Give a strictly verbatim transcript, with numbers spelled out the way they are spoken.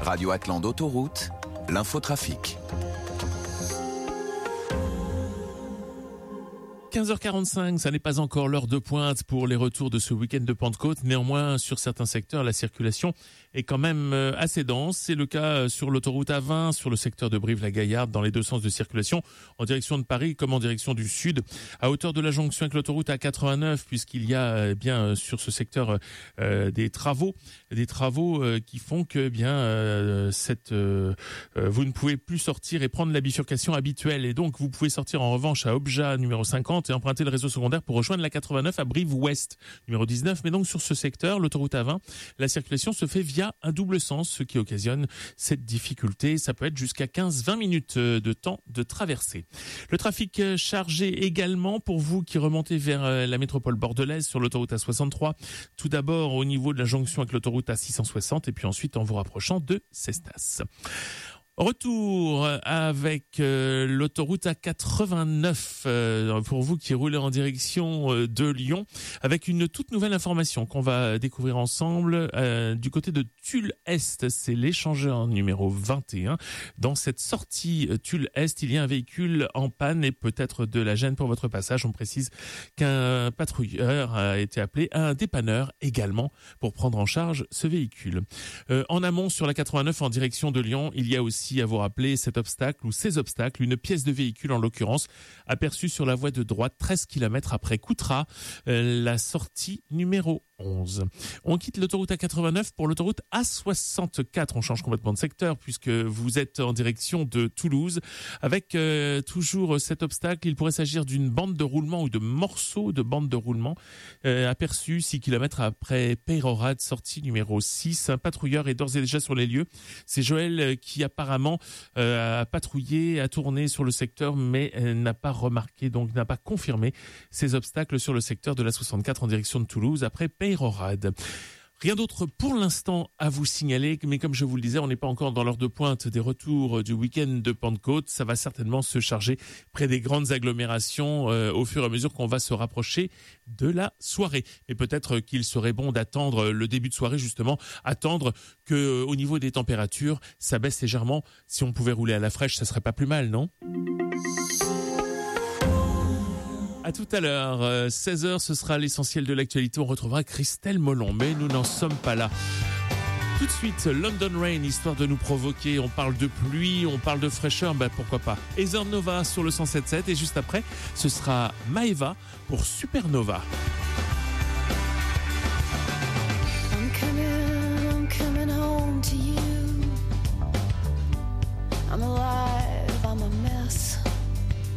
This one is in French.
Radio Atlante Autoroute, l'infotrafic. quinze heures quarante-cinq, ça n'est pas encore l'heure de pointe pour les retours de ce week-end de Pentecôte. Néanmoins, sur certains secteurs, la circulation est quand même assez dense. C'est le cas sur l'autoroute A vingt, sur le secteur de Brive-la-Gaillarde, dans les deux sens de circulation, en direction de Paris comme en direction du sud, à hauteur de la jonction avec l'autoroute A quatre-vingt-neuf, puisqu'il y a eh bien sur ce secteur euh, des travaux, des travaux euh, qui font que eh bien euh, cette euh, euh, vous ne pouvez plus sortir et prendre la bifurcation habituelle. Et donc, vous pouvez sortir en revanche à Obja numéro cinquante et emprunter le réseau secondaire pour rejoindre la quatre-vingt-neuf à Brive-Ouest numéro dix-neuf. Mais donc sur ce secteur, l'autoroute A vingt, la circulation se fait via un double sens, ce qui occasionne cette difficulté. Ça peut être jusqu'à quinze à vingt minutes de temps de traversée. Le trafic chargé également pour vous qui remontez vers la métropole bordelaise sur l'autoroute A soixante-trois. Tout d'abord au niveau de la jonction avec l'autoroute A six cent soixante et puis ensuite en vous rapprochant de Cestas. Retour avec euh, l'autoroute A quatre-vingt-neuf euh, pour vous qui roulez en direction euh, de Lyon, avec une toute nouvelle information qu'on va découvrir ensemble euh, du côté de Tulle-Est. C'est l'échangeur numéro vingt et un. Dans cette sortie euh, Tulle-Est, il y a un véhicule en panne et peut-être de la gêne pour votre passage. On précise qu'un patrouilleur a été appelé à un dépanneur également pour prendre en charge ce véhicule. Euh, en amont sur la quatre-vingt-neuf en direction de Lyon, il y a aussi à vous rappeler cet obstacle ou ces obstacles, une pièce de véhicule en l'occurrence aperçue sur la voie de droite treize kilomètres après Coutras, euh, la sortie numéro onze. On quitte l'autoroute A quatre-vingt-neuf pour l'autoroute A soixante-quatre. On change complètement de secteur puisque vous êtes en direction de Toulouse avec euh, toujours cet obstacle. Il pourrait s'agir d'une bande de roulement ou de morceaux de bande de roulement euh, aperçu six kilomètres après Peyrehorade, sortie numéro six. Un patrouilleur est d'ores et déjà sur les lieux. C'est Joël qui apparemment euh, a patrouillé, a tourné sur le secteur mais euh, n'a pas remarqué, donc n'a pas confirmé ces obstacles sur le secteur de la soixante-quatre en direction de Toulouse après Peyrehorade. Rien d'autre pour l'instant à vous signaler, mais comme je vous le disais, on n'est pas encore dans l'heure de pointe des retours du week-end de Pentecôte. Ça va certainement se charger près des grandes agglomérations euh, au fur et à mesure qu'on va se rapprocher de la soirée. Mais peut-être qu'il serait bon d'attendre le début de soirée, justement, attendre que au niveau des températures, ça baisse légèrement. Si on pouvait rouler à la fraîche, ça serait pas plus mal, non ? À tout à l'heure, seize heures, ce sera l'essentiel de l'actualité. On retrouvera Christelle Molon, mais nous n'en sommes pas là. Tout de suite, London Rain, histoire de nous provoquer. On parle de pluie, on parle de fraîcheur, ben pourquoi pas. Heather Nova sur le cent sept virgule sept et juste après, ce sera Maeva pour Supernova. I'm coming, I'm coming home to you. I'm alive.